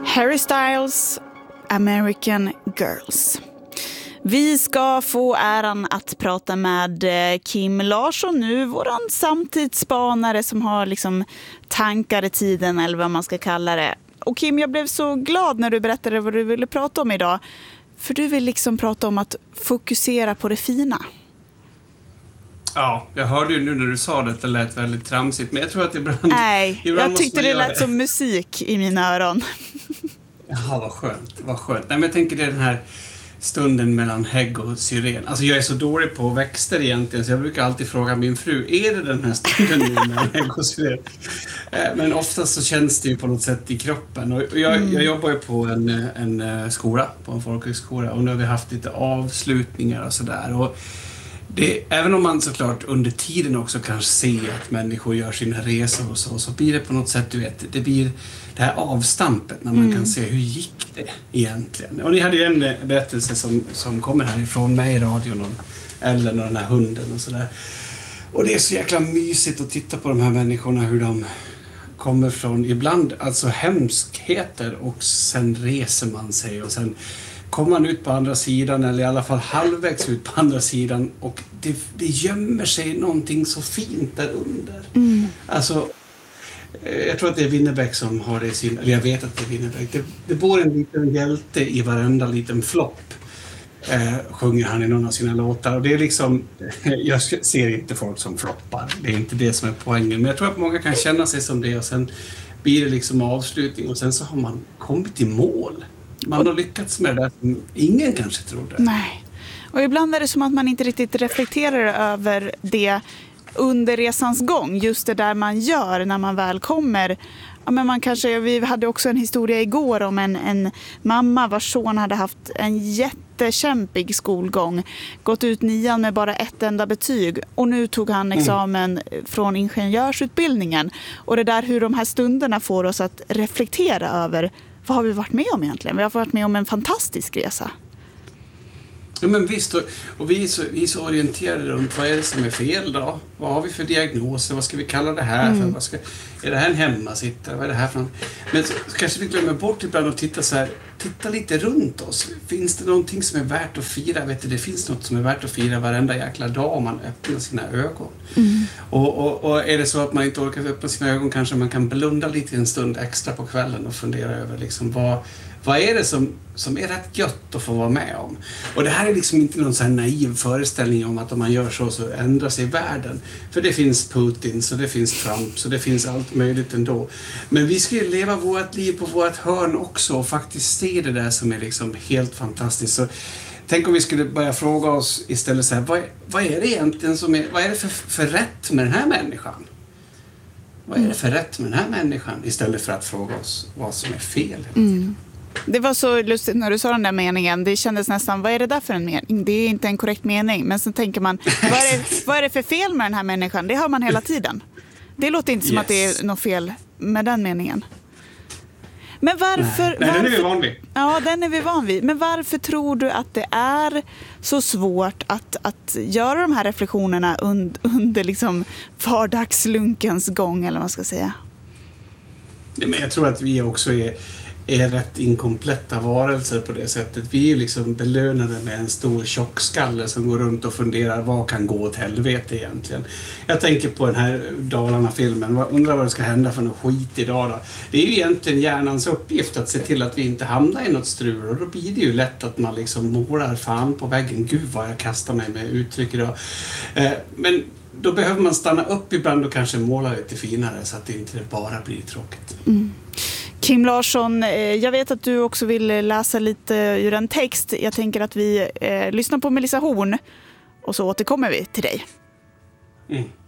Harry Styles, American Girls. Vi ska få äran att prata med Kim Larsson nu, våran samtidsspanare som har liksom tankar i tiden eller vad man ska kalla det. Och Kim, jag blev så glad när du berättade vad du ville prata om idag. För du vill liksom prata om att fokusera på det fina. Ja, jag hörde ju nu när du sa det att det lät väldigt tramsigt. Men jag tror att ibland... Nej, ibland jag tyckte det lät som musik i mina öron. Jaha, vad skönt. Vad skönt. Nej, men jag tänker det är den här stunden mellan hägg och syren. Alltså jag är så dålig på växter egentligen så jag brukar alltid fråga min fru, är det den här stunden mellan hägg och syren? Men oftast så känns det ju på något sätt i kroppen. Och jag jobbar ju på en skola, på en folkhögskola, och nu har vi haft lite avslutningar och sådär. Och även om man såklart under tiden också kan se att människor gör sina resor och så blir det på något sätt, du vet, det blir det här avstampet när man kan se hur gick det egentligen. Och ni hade ju en berättelse som kommer härifrån mig i radion om Ellen och den här hunden och sådär. Och det är så jäkla mysigt att titta på de här människorna, hur de kommer från ibland alltså hemskheter och sen reser man sig och sen kommer man ut på andra sidan, eller i alla fall halvvägs ut på andra sidan, och det gömmer sig någonting så fint där under. Alltså, jag tror att det är Winnerbäck som har det i sin... Eller jag vet att det är Winnerbäck. Det bor en liten hjälte i varenda liten flopp. Sjunger han i någon av sina låtar. Och det är liksom... Jag ser inte folk som floppar. Det är inte det som är poängen. Men jag tror att många kan känna sig som det. Och sen blir det liksom avslutning. Och sen så har man kommit i mål. Man har lyckats med det där som ingen kanske trodde. Nej. Och ibland är det som att man inte riktigt reflekterar över det under resans gång. Just det där man gör när man väl kommer. Ja, men man kanske, vi hade också en historia igår om en mamma vars son hade haft en jättekämpig skolgång. Gått ut 9 med bara ett enda betyg. Och nu tog han examen från ingenjörsutbildningen. Och det där hur de här stunderna får oss att reflektera över vad har vi varit med om egentligen? Vi har varit med om en fantastisk resa. Ja, men visst, och vi är så orienterade runt vad är det som är fel då? Vad har vi för diagnoser? Vad ska vi kalla det här för? Är det här en hemmasittare? Vad är det här för något? Men så kanske vi glömmer bort ibland och titta lite runt oss. Finns det någonting som är värt att fira? Vet du, det finns något som är värt att fira varenda jäkla dag om man öppnar sina ögon. Och är det så att man inte orkar öppna sina ögon, kanske man kan blunda lite en stund extra på kvällen och fundera över liksom vad är det som är rätt gött att få vara med om? Och det här är liksom inte någon sån här naiv föreställning om att om man gör så ändrar sig världen. För det finns Putin, så det finns Trump, så det finns allt möjligt ändå. Men vi ska ju leva vårt liv på vårt hörn också och faktiskt se det där som är liksom helt fantastiskt. Så tänk om vi skulle börja fråga oss istället så här, vad är det egentligen vad är det för rätt med den här människan? Vad är det för rätt med den här människan? Istället för att fråga oss vad som är fel. Det var så lustigt när du sa den där meningen. Det kändes nästan, vad är det där för en mening? Det är inte en korrekt mening. Men sen tänker man, vad är det för fel med den här människan? Det hör man hela tiden. Det låter inte som att det är något fel med den meningen. Men varför... Nej, den är vi van vid. Ja, den är vi van vid. Men varför tror du att det är så svårt att göra de här reflektionerna under liksom vardagslunkens gång, eller vad man ska säga? Men jag tror att vi också är rätt inkompletta varelser på det sättet. Vi är ju liksom belönade med en stor tjockskalle som går runt och funderar vad kan gå åt helvete egentligen. Jag tänker på den här Dalarna-filmen. Undrar vad det ska hända för något skit idag då. Det är ju egentligen hjärnans uppgift att se till att vi inte hamnar i något strul, och då blir det ju lätt att man liksom målar fan på väggen. Gud vad jag kastar mig med uttryck idag. Men då behöver man stanna upp ibland och kanske måla lite finare så att det inte bara blir tråkigt. Kim Larsson, jag vet att du också vill läsa lite ur en text. Jag tänker att vi lyssnar på Melissa Horn och så återkommer vi till dig.